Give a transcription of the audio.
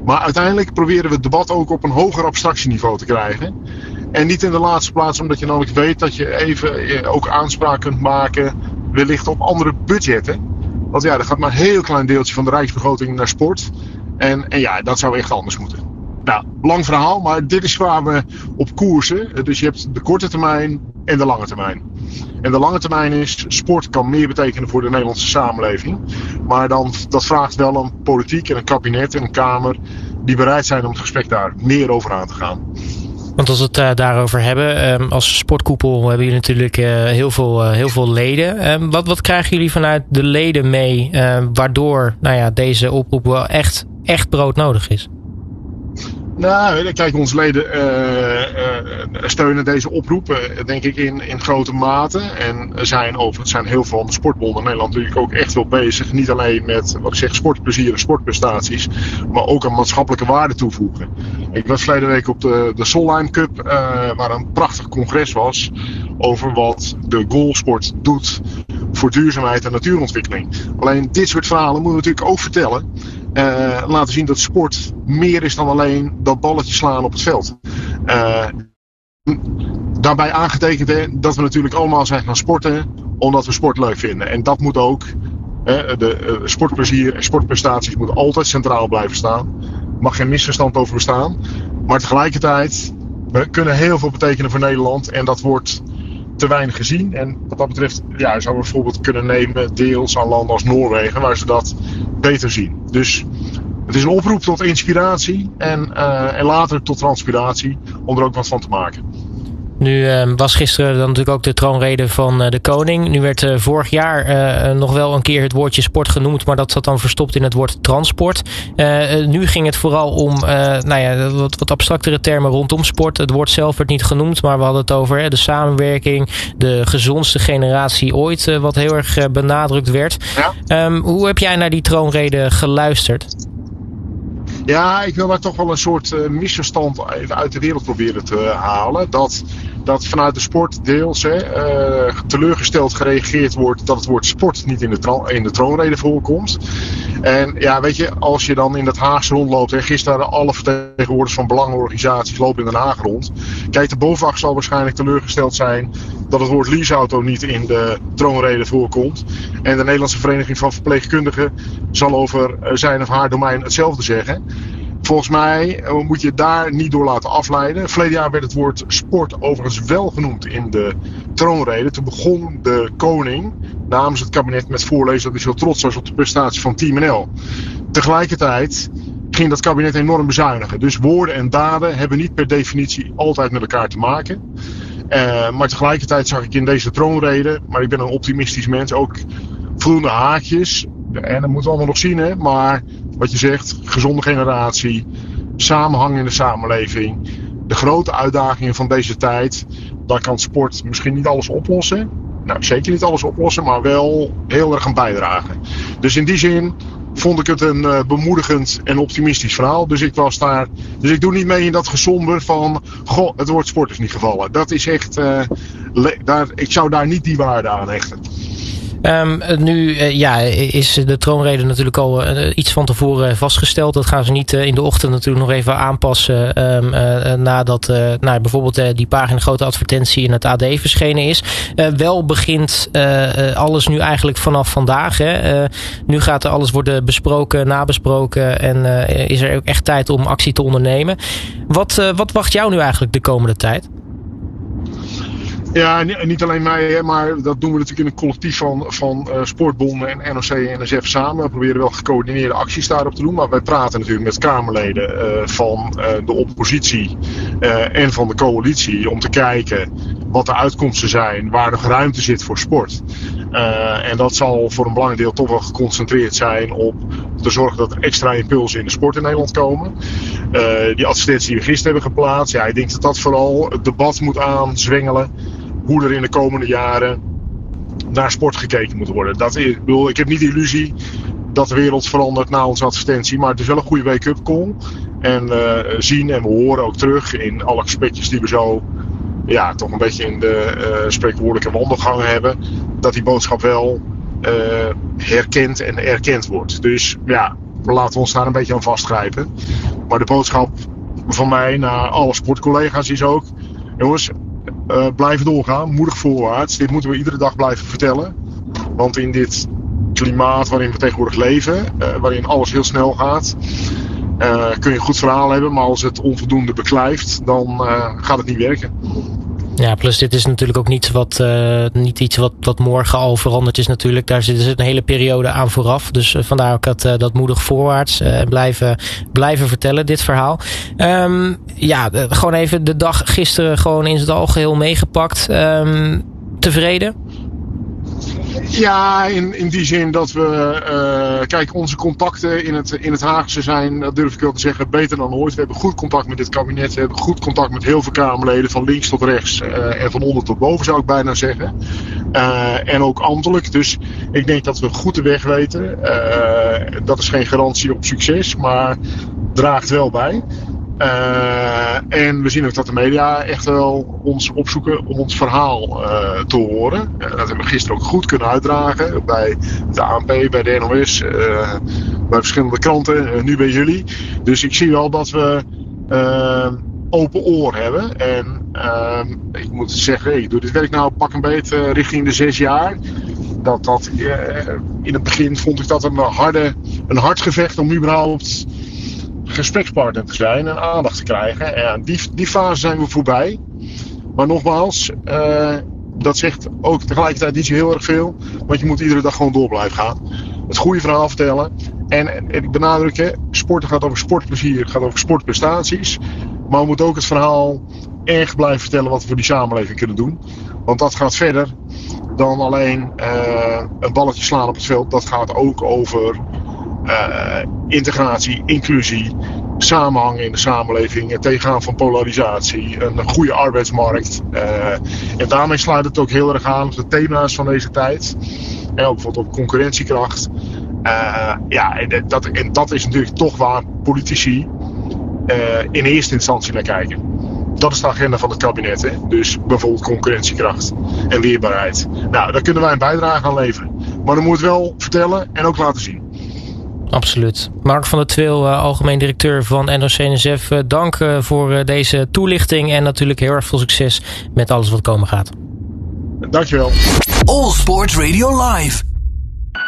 Maar uiteindelijk proberen we het debat ook op een hoger abstractieniveau te krijgen. En niet in de laatste plaats omdat je namelijk weet dat je even ook aanspraak kunt maken wellicht op andere budgetten. Want ja, er gaat maar een heel klein deeltje van de rijksbegroting naar sport. En ja, dat zou echt anders moeten. Nou, lang verhaal, maar dit is waar we op koersen. Dus je hebt de korte termijn en de lange termijn. En de lange termijn is, sport kan meer betekenen voor de Nederlandse samenleving. Maar dat vraagt wel een politiek en een kabinet en een Kamer die bereid zijn om het gesprek daar meer over aan te gaan. Want als we het daarover hebben, als sportkoepel hebben jullie natuurlijk heel veel leden. Wat krijgen jullie vanuit de leden mee, waardoor deze oproep wel echt broodnodig is? Nou, kijk, onze leden steunen deze oproep, denk ik, in grote mate. En zijn heel veel van de sportbonden in Nederland natuurlijk ook echt wel bezig. Niet alleen met, wat ik zeg, sportplezier en sportprestaties, maar ook een maatschappelijke waarde toevoegen. Ik was verleden week op de Solheim Cup, waar een prachtig congres was over wat de golfsport doet voor duurzaamheid en natuurontwikkeling. Alleen dit soort verhalen moeten we natuurlijk ook vertellen. Laten zien dat sport meer is dan alleen dat balletje slaan op het veld. Daarbij aangetekend dat we natuurlijk allemaal zijn gaan sporten omdat we sport leuk vinden. En dat moet ook, de sportplezier en sportprestaties moeten altijd centraal blijven staan. Er mag geen misverstand over bestaan. Maar tegelijkertijd, we kunnen heel veel betekenen voor Nederland en dat wordt te weinig gezien. En wat dat betreft zouden we bijvoorbeeld kunnen nemen deels aan landen als Noorwegen, waar ze dat beter zien. Dus het is een oproep tot inspiratie en later tot transpiratie om er ook wat van te maken. Nu was gisteren dan natuurlijk ook de troonrede van de koning. Nu werd vorig jaar nog wel een keer het woordje sport genoemd, maar dat zat dan verstopt in het woord transport. Nu ging het vooral om wat abstractere termen rondom sport. Het woord zelf werd niet genoemd, maar we hadden het over de samenwerking, de gezondste generatie ooit, wat heel erg benadrukt werd. Ja. Hoe heb jij naar die troonrede geluisterd? Ja, ik wil daar toch wel een soort misverstand even uit de wereld proberen te halen. Dat vanuit de sport deels teleurgesteld gereageerd wordt dat het woord sport niet in de troonrede voorkomt. En ja, weet je, als je dan in dat Haagse rondloopt, gisteren hadden alle vertegenwoordigers van belangenorganisaties lopen in Den Haag rond. Kijk, de BOVAG zal waarschijnlijk teleurgesteld zijn dat het woord leaseauto niet in de troonrede voorkomt. En de Nederlandse Vereniging van Verpleegkundigen zal over zijn of haar domein hetzelfde zeggen. Volgens mij moet je daar niet door laten afleiden. Verleden jaar werd het woord sport overigens wel genoemd in de troonrede. Toen begon de koning namens het kabinet met voorlezen dat hij zo trots was op de prestatie van Team NL. Tegelijkertijd ging dat kabinet enorm bezuinigen. Dus woorden en daden hebben niet per definitie altijd met elkaar te maken. Maar tegelijkertijd zag ik in deze troonrede, maar ik ben een optimistisch mens, ook voldoende haakjes. En dat moeten we allemaal nog zien, hè. Maar wat je zegt, gezonde generatie, samenhang in de samenleving, de grote uitdagingen van deze tijd, daar kan sport misschien niet alles oplossen. Nou, zeker niet alles oplossen, maar wel heel erg aan bijdragen. Dus in die zin vond ik het een bemoedigend en optimistisch verhaal. Dus ik doe niet mee in dat gesomber van, goh, het woord sport is niet gevallen. Dat is echt, ik zou daar niet die waarde aan hechten. Nu is de troonrede natuurlijk al iets van tevoren vastgesteld. Dat gaan ze niet in de ochtend natuurlijk nog even aanpassen nadat bijvoorbeeld die pagina grote advertentie in het AD verschenen is. Wel begint alles nu eigenlijk vanaf vandaag. Hè. Nu gaat alles worden besproken, nabesproken en is er ook echt tijd om actie te ondernemen. Wat wacht jou nu eigenlijk de komende tijd? Ja, niet alleen mij, maar dat doen we natuurlijk in een collectief van sportbonden en NOC en NSF samen. We proberen wel gecoördineerde acties daarop te doen. Maar wij praten natuurlijk met Kamerleden van de oppositie en van de coalitie om te kijken wat de uitkomsten zijn, waar nog ruimte zit voor sport. En dat zal voor een belangrijk deel toch wel geconcentreerd zijn op te zorgen dat er extra impulsen in de sport in Nederland komen. Die advertentie die we gisteren hebben geplaatst, ja, ik denk dat vooral het debat moet aanzwengelen hoe er in de komende jaren naar sport gekeken moet worden. Ik heb niet de illusie dat de wereld verandert na onze advertentie, maar het is wel een goede wake-up call. En we zien en we horen ook terug in alle gesprekjes die we zo toch een beetje in de spreekwoordelijke wandelgangen hebben, dat die boodschap wel herkend en erkend wordt. Dus ja, laten we ons daar een beetje aan vastgrijpen. Maar de boodschap van mij naar alle sportcollega's is ook... jongens, blijven doorgaan, moedig voorwaarts. Dit moeten we iedere dag blijven vertellen. Want in dit klimaat waarin we tegenwoordig leven, waarin alles heel snel gaat, kun je een goed verhaal hebben, maar als het onvoldoende beklijft, dan gaat het niet werken. Ja, plus dit is natuurlijk ook niet iets wat morgen al veranderd is natuurlijk. Daar zit een hele periode aan vooraf. Dus vandaar ook dat moedig voorwaarts blijven vertellen, dit verhaal. Gewoon even de dag gisteren gewoon in het algeheel meegepakt. Tevreden? Ja, in die zin dat we... kijk, onze contacten in het Haagse zijn, dat durf ik wel te zeggen, beter dan ooit. We hebben goed contact met dit kabinet. We hebben goed contact met heel veel Kamerleden, van links tot rechts. En van onder tot boven, zou ik bijna zeggen. En ook ambtelijk. Dus ik denk dat we goed de weg weten. Dat is geen garantie op succes, maar draagt wel bij. En we zien ook dat de media echt wel ons opzoeken om ons verhaal te horen. Dat hebben we gisteren ook goed kunnen uitdragen. Bij de ANP, bij de NOS, bij verschillende kranten, nu bij jullie. Dus ik zie wel dat we open oor hebben. En ik moet zeggen, ik doe dit werk nou pak een beet richting de 6 jaar. In het begin vond ik dat een hard gevecht om überhaupt gesprekspartner te zijn en aandacht te krijgen. En die fase zijn we voorbij. Maar nogmaals, dat zegt ook tegelijkertijd niet zo heel erg veel. Want je moet iedere dag gewoon door blijven gaan. Het goede verhaal vertellen. En ik benadruk, sporten gaat over sportplezier, gaat over sportprestaties. Maar we moeten ook het verhaal echt blijven vertellen wat we voor die samenleving kunnen doen. Want dat gaat verder dan alleen een balletje slaan op het veld. Dat gaat ook over integratie, inclusie, samenhang in de samenleving, het tegengaan van polarisatie, een goede arbeidsmarkt. En daarmee sluit het ook heel erg aan op de thema's van deze tijd. En ook bijvoorbeeld op concurrentiekracht. En dat is natuurlijk toch waar politici in eerste instantie naar kijken. Dat is de agenda van het kabinet. Hè? Dus bijvoorbeeld concurrentiekracht en weerbaarheid. Nou, daar kunnen wij een bijdrage aan leveren. Maar dan moet het wel vertellen en ook laten zien. Absoluut. Mark van der Tweel, algemeen directeur van NOC-NSF. Dank voor deze toelichting en natuurlijk heel erg veel succes met alles wat komen gaat. Dankjewel. All Sport Radio Live.